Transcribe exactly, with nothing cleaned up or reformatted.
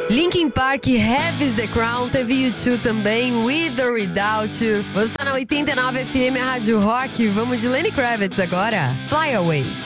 Linkin Park, Heavy's the Crown, teve U dois também, With or Without You. Você tá na oitenta e nove F M, a Rádio Rock. Vamos de Lenny Kravitz agora, Fly Away.